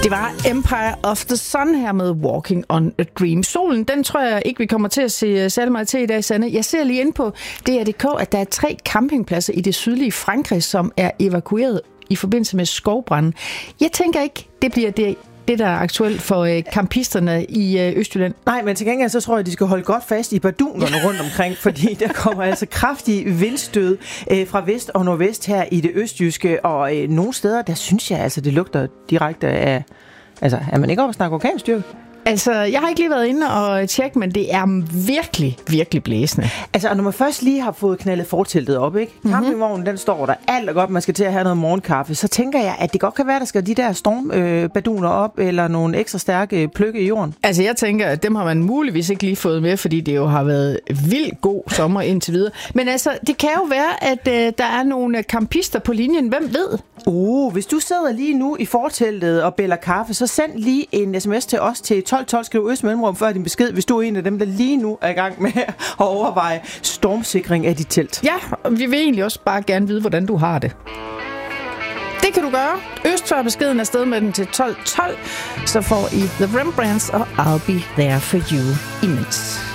Det var Empire of the Sun her med Walking on a Dream. Solen, den tror jeg ikke, vi kommer til at se særlig meget til i dag, Sanne. Jeg ser lige ind på DR.dk, at der er 3 campingpladser i det sydlige Frankrig, som er evakueret i forbindelse med skovbranden. Jeg tænker ikke, det bliver det der er aktuelt for campisterne i Østjylland. Nej, men til gengæld så tror jeg, at de skal holde godt fast i bardunerne rundt omkring, fordi der kommer altså kraftige vindstød fra vest og nordvest her i det østjyske, og nogle steder, der synes jeg altså, det lugter direkte af... Altså, er man ikke oppe at snakke orkanstyrke? Altså, jeg har ikke lige været inde og tjekke, men det er virkelig, virkelig blæsende. Altså, og når man først lige har fået knaldet forteltet op, ikke? Campingvognen, den står der. Alt er godt, man skal til at have noget morgenkaffe. Så tænker jeg, at det godt kan være, der skal de der stormbaduner op, eller nogle ekstra stærke pløkke i jorden. Altså, jeg tænker, at dem har man muligvis ikke lige fået med, fordi det jo har været vildt god sommer indtil videre. Men altså, det kan jo være, at der er nogle campister på linjen. Hvem ved? Hvis du sidder lige nu i forteltet og bæller kaffe, så send lige en sms til os til 1212, skriv Øst Mellemrum før din besked, hvis du er en af dem, der lige nu er i gang med at overveje stormsikring af dit telt. Ja, og vi vil egentlig også bare gerne vide, hvordan du har det. Det kan du gøre. Østfør beskeden afsted med den til 1212, så får I The Rembrandts og I'll Be There For You imens.